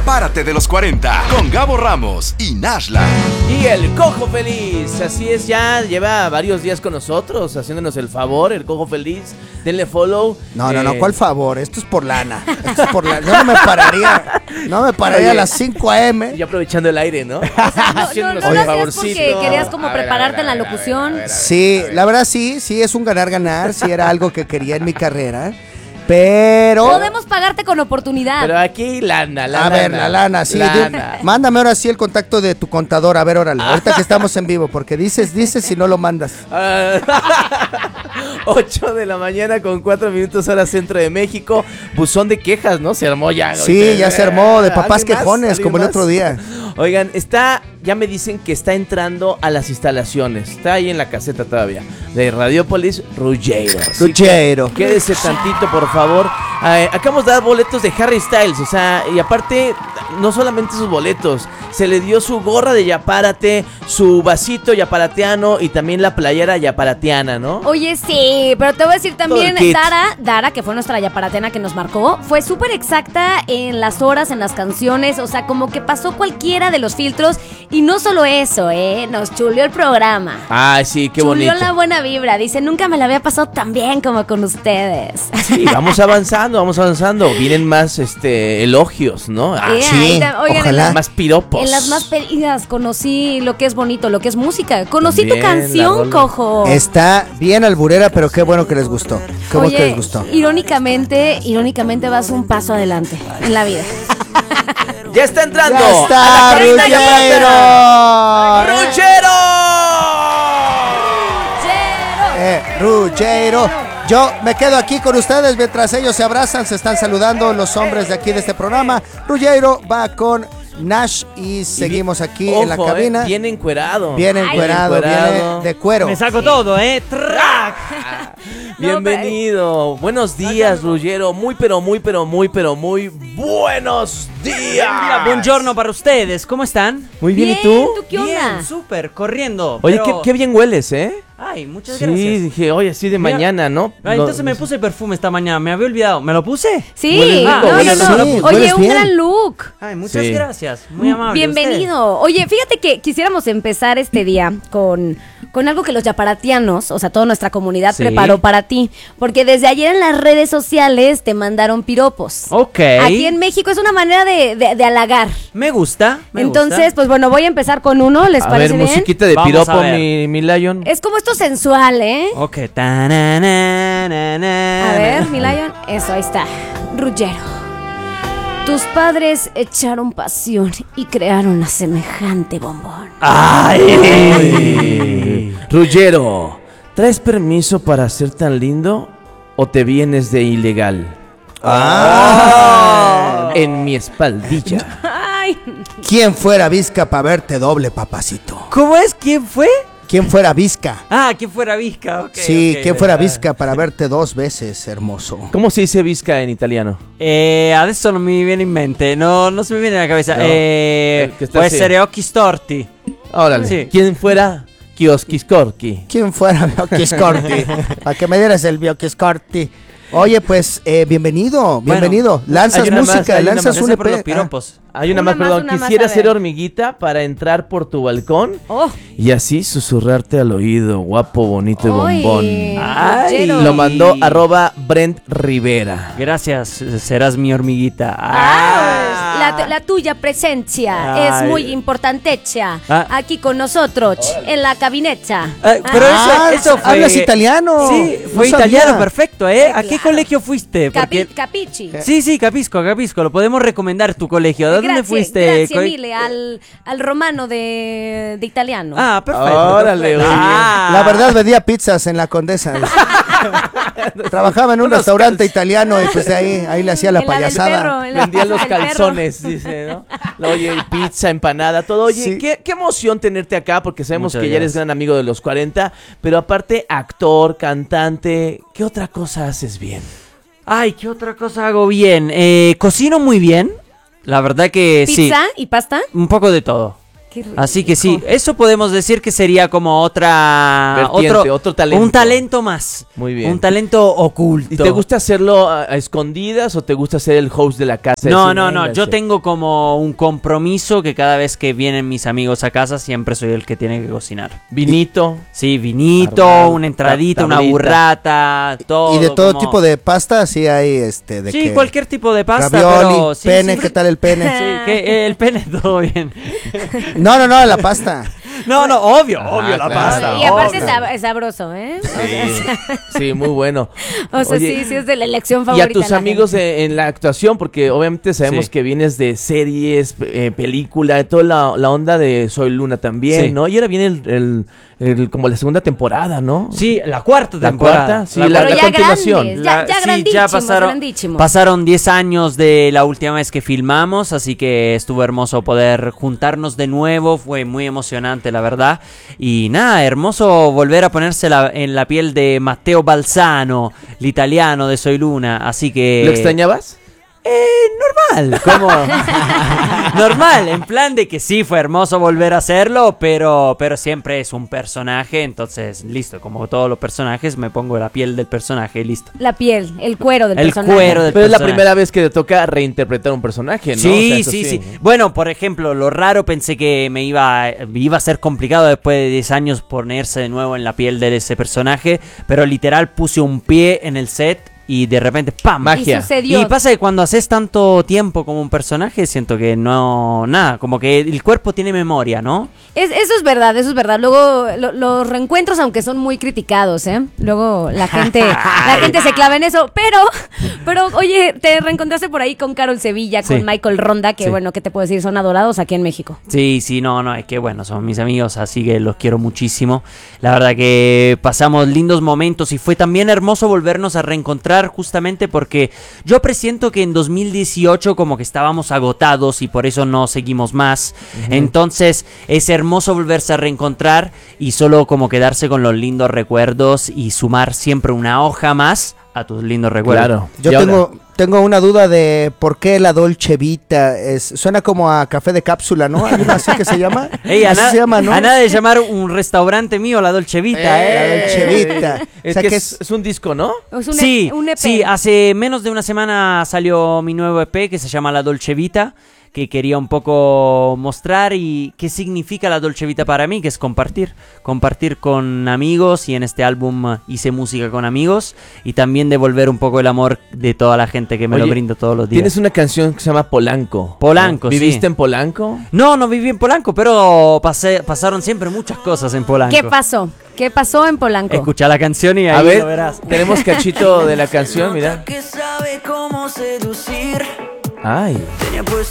Párate de los 40 con Gabo Ramos y Nashla. Y el Cojo Feliz, así es, ya lleva varios días con nosotros, haciéndonos el favor, el Cojo Feliz. Denle follow. No, ¿cuál favor? Esto es por lana. Yo no me pararía a las 5 a.m. Y aprovechando el aire, ¿no? No lo hacías porque querías como prepararte en la locución. Sí, la verdad sí, es un ganar-ganar, sí era algo que quería en mi carrera. Pero... podemos pagarte con oportunidad. Pero aquí lana. A ver, la lana, sí. Lana. Mándame ahora sí el contacto de tu contador. A ver, órale. Ahorita que estamos en vivo, porque dices si no lo mandas. 8 de la mañana con 4 minutos hora centro de México. Buzón de quejas, ¿no? Se armó ya. Sí, ya se armó de papás quejones, como el otro día. Oigan, ya me dicen que está entrando a las instalaciones. Está ahí en la caseta todavía. De Radiopolis, Ruggiero. Quédese tantito, por favor. Acabamos de dar boletos de Harry Styles. O sea, y aparte, no solamente sus boletos. Se le dio su gorra de Yapárate, su vasito yaparateano y también la playera yaparateana, ¿no? Oye, sí, pero te voy a decir también, Dara, que fue nuestra yaparateana que nos marcó, fue súper exacta en las horas, en las canciones, o sea, como que pasó cualquiera de los filtros. Y no solo eso, nos chuleó el programa. Ay, sí, qué bonito. Chuleó la buena vibra, dice, nunca me la había pasado tan bien como con ustedes. Sí, vamos avanzando. Vienen más elogios, ¿no? Sí, oigan, ojalá. Más piropos. En las más pedidas conocí lo que es bonito, lo que es música. Conocí También, tu canción, Cojo. Está bien alburera, pero qué bueno que les gustó. Qué bueno que les gustó. Irónicamente vas un paso adelante en la vida. ¡Ya está entrando! ¡Ya está, Ruggiero! Yo me quedo aquí con ustedes mientras ellos se abrazan, se están saludando los hombres de aquí de este programa. Ruggiero va con Nash y seguimos aquí en la cabina. Viene encuerado. Viene de cuero. Me saco todo, ¡Track! Bienvenido. Buenos días, Ruggiero. Muy buenos días. Buongiorno para ustedes. ¿Cómo están? Muy bien, ¿y tú? ¿Tú qué onda? Bien, súper, corriendo. Oye, qué bien hueles, ¿eh? Ay, muchas Sí, gracias. dije, oye, así de mañana, ¿no? Entonces me puse perfume esta mañana, me había olvidado. ¿Me lo puse? Sí, Huele rico, no. sí, Oye, hueles un bien. gran look. Ay, muchas Sí. gracias. Muy amable. Bienvenido. Oye, fíjate que quisiéramos empezar este día con algo que los yaparatianos, o sea, toda nuestra comunidad Sí. preparó para ti. Porque desde ayer en las redes sociales te mandaron piropos. Ok. Aquí en México es una manera de halagar. Me gusta. Entonces, pues bueno, voy a empezar con uno, ¿les A parece ver, bien? musiquita de Vamos piropo, a ver. mi Lion. Es como esto sensual, ¿eh? Ok. A ver, mi Lion. Eso, ahí está. Ruggiero. Tus padres echaron pasión y crearon a semejante bombón. ¡Ay! Ruggiero, ¿traes permiso para ser tan lindo o te vienes de ilegal? En mi espaldilla. Ay, ¿Quién fuera Vizca para verte doble, papacito? ¿Cómo es? ¿Quién fue? ¿Quién fuera Vizca? ¿Quién fuera Vizca? Ok, Sí, ok, ¿quién fuera verdad. Vizca para verte 2 veces, hermoso? ¿Cómo se dice visca en italiano? Adesso non mi viene in mente, no se me viene en la cabeza. No, el que está Può así. essere occhi storti. Órale. Sí. ¿Quién fuera Kioskiskorki? ¿Quién fuera Bioquiscorti? Para que me dieras el Bioquiscorti. Oye, pues, bienvenido. Lanzas hay una más, música, hay una lanzas Gracias un por los EP. piropos. Hay una Una más, más, perdón. una más, Quisiera a ver. ser hormiguita para entrar por tu balcón oh. y así susurrarte al oído, guapo, bonito y Ay, bombón. Ay. Ruggiero. Lo mandó @Brent Rivera. Gracias, serás mi hormiguita. La tuya presencia Ay. es muy importantecha. Ah. Aquí con nosotros, en la cabineta. Pero eso fue... hablas italiano. Sí, No fue sabía. italiano, perfecto, ¿eh? ¿A qué colegio fuiste? Porque... Capici. Sí, Capisco, lo podemos recomendar tu colegio. ¿De dónde fuiste? Grazie mille, al romano de italiano. Ah, perfecto. Órale, perfecto. oye. La verdad, vendía pizzas en la Condesa. Trabajaba en un restaurante italiano y pues de ahí le hacía la En la del payasada. perro, en la Vendía los del perro. calzones, dice, ¿no? Oye, pizza, empanada, todo. Oye, Sí. qué emoción tenerte acá, porque sabemos Muchas que ya eres gracias. gran amigo de los 40, pero aparte, actor, cantante, ¿qué otra cosa haces bien? Ay, ¿qué otra cosa hago bien? Cocino muy bien. La verdad que sí. ¿Pizza y pasta? Un poco de todo. Qué rico. Así que sí, eso podemos decir que sería como otro talento. Un talento más. Muy bien. Un talento oculto. ¿Y te gusta hacerlo a escondidas o te gusta ser el host de la casa? No, yo tengo como un compromiso que cada vez que vienen mis amigos a casa siempre soy el que tiene que cocinar. Vinito. Sí, vinito, Armado, una entradita, una tablita. burrata, todo. Y de todo como- tipo de pasta, sí hay de Sí, que cualquier tipo de pasta, ravioli, pero sí, pene, sí. ¿qué tal el pene? Sí, que el pene todo bien. No, la pasta. No, obvio Ah, la claro. pasta. Y aparte obvio. es sabroso, ¿eh? Sí, muy bueno. O sea, Oye, sí es de la elección y favorita. a tus de la amigos gente. en la actuación, porque obviamente sabemos Sí. que vienes de series, película, toda la onda de Soy Luna también, Sí. ¿no? Y ahora viene como la segunda temporada, ¿no? Sí, la cuarta La temporada. cuarta, sí, Pero la ya continuación. grandes, ya Sí, grandísimos, pasaron grandísimos. 10 años de la última vez que filmamos, así que estuvo hermoso poder juntarnos de nuevo, fue muy emocionante la verdad. Y nada, hermoso volver a ponerse en la piel de Matteo Balzano, el italiano de Soy Luna, así que... ¿Lo extrañabas? Normal, como normal, en plan de que sí fue hermoso volver a hacerlo, pero siempre es un personaje, entonces listo, como todos los personajes me pongo la piel del personaje y listo. La piel, el cuero del El personaje. cuero del Pero es la personaje. primera vez que te toca reinterpretar un personaje, ¿no? O sea, Sí, eso sí. Bueno, por ejemplo, lo raro pensé que me iba a ser complicado después de 10 años ponerse de nuevo en la piel de ese personaje, pero literal puse un pie en el set y de repente ¡pam! Magia. Y sucedió. Y pasa que cuando haces tanto tiempo como un personaje, siento que nada, como que el cuerpo tiene memoria, ¿no? Eso es verdad, eso es verdad. Luego los reencuentros, aunque son muy criticados, ¿eh? Luego la gente se clava en eso. Pero oye, te reencontraste por ahí con Carol Sevilla, Sí. con Michael Ronda, que Sí. bueno, ¿qué te puedo decir? Son adorados aquí en México. Sí, no, es que bueno, son mis amigos, así que los quiero muchísimo. La verdad que pasamos lindos momentos y fue también hermoso volvernos a reencontrar justamente porque yo presiento que en 2018 como que estábamos agotados y por eso no seguimos más. Entonces es hermoso volverse a reencontrar y solo como quedarse con los lindos recuerdos y sumar siempre una hoja más a tus lindos recuerdos. Claro. Yo Y ahora- tengo una duda de por qué la Dolce Vita suena como a café de cápsula, ¿no? Hay una así que se llama. Ey, Así se llama, ¿no? a nada de llamar un restaurante mío la Dolce Vita, La Dolce Vita. Es O sea que que es un disco, ¿no? Es Sí, un EP. sí, hace menos de una semana salió mi nuevo EP que se llama La Dolce Vita, que quería un poco mostrar y qué significa la Dolce Vita para mí, que es compartir con amigos, y en este álbum hice música con amigos y también devolver un poco el amor de toda la gente que me lo Oye, brindo todos los días. Tienes una canción que se llama Polanco. Polanco, ¿no? sí. ¿Viviste en Polanco? No viví en Polanco, pero pasaron siempre muchas cosas en Polanco. ¿Qué pasó? ¿Qué pasó en Polanco? Escucha la canción y ahí A ver, lo verás. tenemos cachito de la canción, mira. Que sabe cómo seducir. Ay. Tenía puesto